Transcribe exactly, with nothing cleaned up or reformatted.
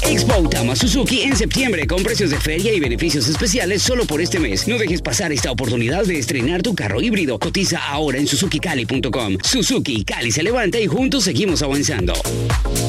Expo Autama Suzuki en septiembre con precios de feria y beneficios especiales solo por este mes. No dejes pasar esta oportunidad de estrenar tu carro híbrido. Cotiza ahora en suzuki cali punto com. Suzuki, Cali se levanta y juntos seguimos avanzando.